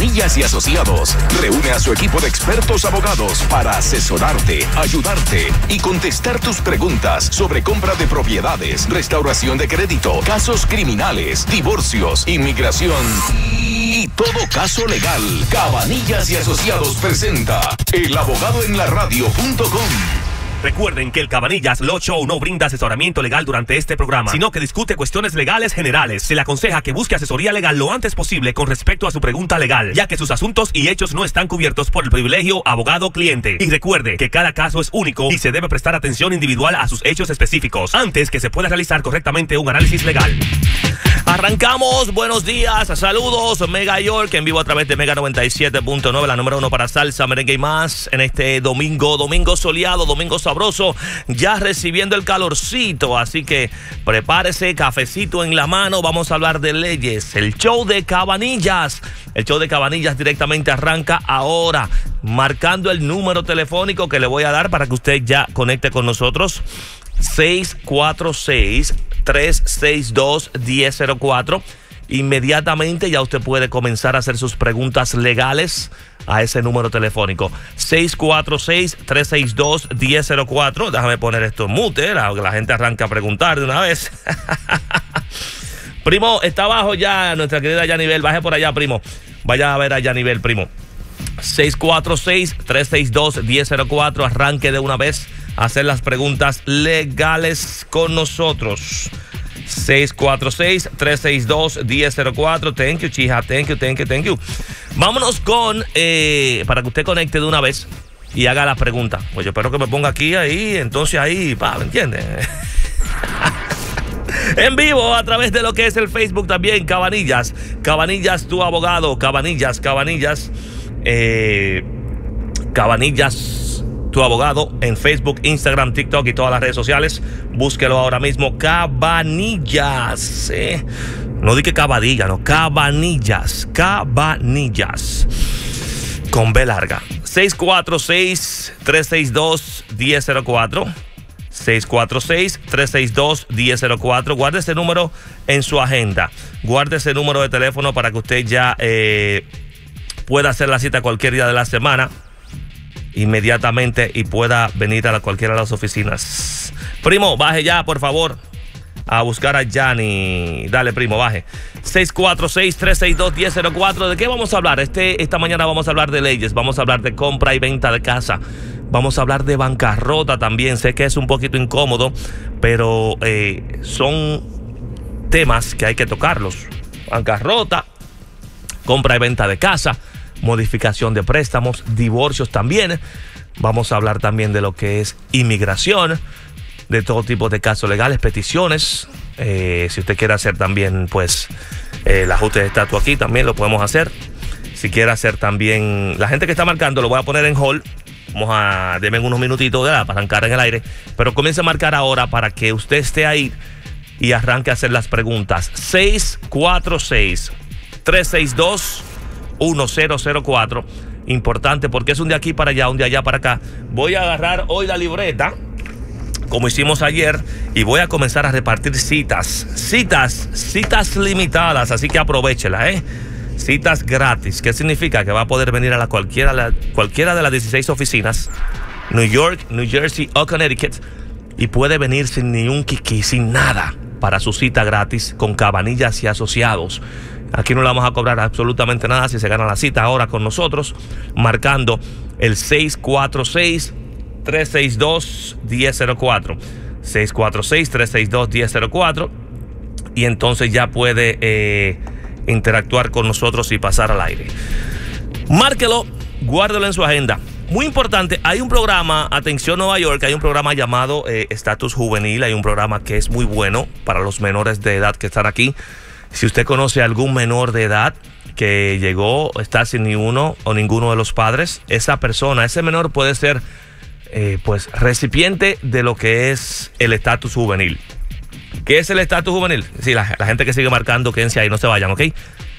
Cabanillas y Asociados reúne a su equipo de expertos abogados para asesorarte, ayudarte y contestar tus preguntas sobre compra de propiedades, restauración de crédito, casos criminales, divorcios, inmigración y todo caso legal. Cabanillas y Asociados presenta elabogadoenlaradio.com. Recuerden que el Cabanillas Law Show no brinda asesoramiento legal durante este programa, sino que discute cuestiones legales generales. Se le aconseja que busque asesoría legal lo antes posible con respecto a su pregunta legal, ya que sus asuntos y hechos no están cubiertos por el privilegio abogado-cliente. Y recuerde que cada caso es único y se debe prestar atención individual a sus hechos específicos antes que se pueda realizar correctamente un análisis legal. Arrancamos, buenos días, saludos, Mega York en vivo a través de Mega 97.9, la número 1 para salsa, merengue y más, en este domingo soleado, domingo sabroso, ya recibiendo el calorcito, así que prepárese, cafecito en la mano, vamos a hablar de leyes, el show de Cabanillas directamente arranca ahora, marcando el número telefónico que le voy a dar para que usted ya conecte con nosotros, 646-362-1004. Inmediatamente ya usted puede comenzar a hacer sus preguntas legales a ese número telefónico 646-362-1004. Déjame poner esto en mute, la gente arranca a preguntar de una vez. Primo, está abajo ya nuestra querida Yanivel, baje por allá, primo, vaya a ver a Yanivel, primo. 646-362-1004, arranque de una vez a hacer las preguntas legales con nosotros. 646-362-1004. Thank you, chija. Thank you. Vámonos con, para que usted conecte de una vez y haga la pregunta. Pues yo espero que me ponga aquí, ahí, entonces ahí, ¿me entiende? En vivo a través de lo que es el Facebook también, Cabanillas, tu abogado, Cabanillas, tu abogado en Facebook, Instagram, TikTok y todas las redes sociales. Búsquelo ahora mismo, Cabanillas. No di que Cabadilla, no, Cabanillas. Con B larga. 646-362-1004. 646-362-1004. Guarde ese número en su agenda. Guarde ese número de teléfono para que usted ya pueda hacer la cita cualquier día de la semana inmediatamente y pueda venir a cualquiera de las oficinas. Primo, baje ya, por favor, a buscar a Yanni. Dale, primo, baje. 646-362-1004. ¿De qué vamos a hablar? Esta mañana vamos a hablar de leyes, vamos a hablar de compra y venta de casa, vamos a hablar de bancarrota también. Sé que es un poquito incómodo, pero son temas que hay que tocarlos. Bancarrota, compra y venta de casa, modificación de préstamos, divorcios también. Vamos a hablar también de lo que es inmigración, de todo tipo de casos legales, peticiones. Si usted quiere hacer también, pues, el ajuste de estatus aquí, también lo podemos hacer. Si quiere hacer también, la gente que está marcando, lo voy a poner en hold. Denme unos minutitos para arrancar en el aire. Pero comience a marcar ahora para que usted esté ahí y arranque a hacer las preguntas. 646-362-1004. Importante porque es un de aquí para allá, un de allá para acá. Voy a agarrar hoy la libreta, como hicimos ayer, y voy a comenzar a repartir citas limitadas, así que aprovechela, citas gratis. ¿Qué significa? Que va a poder venir a cualquiera de las 16 oficinas, New York, New Jersey o Connecticut, y puede venir sin ni un kiki, sin nada, para su cita gratis con Cabanillas y Asociados. Aquí no le vamos a cobrar absolutamente nada si se gana la cita ahora con nosotros, marcando el 646-362-1004. 646-362-1004. Y entonces ya puede interactuar con nosotros y pasar al aire. Márquelo, guárdelo en su agenda. Muy importante, hay un programa, atención Nueva York, hay un programa llamado Estatus Juvenil. Hay un programa que es muy bueno para los menores de edad que están aquí. Si usted conoce a algún menor de edad que llegó, está sin ni uno o ninguno de los padres, esa persona, ese menor puede ser pues recipiente de lo que es el estatus juvenil. ¿Qué es el estatus juvenil? Sí, la gente que sigue marcando, quédense ahí, no se vayan, ¿ok?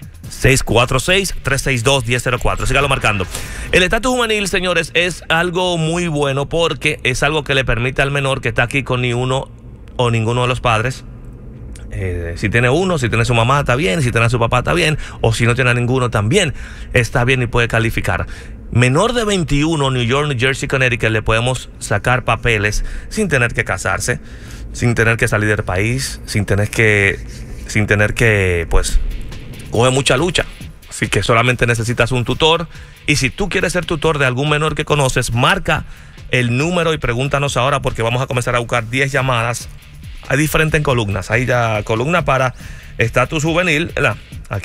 646-362-1004. Sígalo marcando. El estatus juvenil, señores, es algo muy bueno porque es algo que le permite al menor que está aquí con ni uno o ninguno de los padres Si tiene uno, si tiene su mamá, está bien. Si tiene a su papá, está bien. O si no tiene a ninguno, también está bien y puede calificar. Menor de 21, New York, New Jersey, Connecticut, le podemos sacar papeles sin tener que casarse, sin tener que salir del país, sin tener que, pues, coger mucha lucha. Así que solamente necesitas un tutor. Y si tú quieres ser tutor de algún menor que conoces, marca el número y pregúntanos ahora, porque vamos a comenzar a buscar 10 llamadas. Hay diferentes columnas. Hay ya columna para estatus juvenil, ¿verdad? Aquí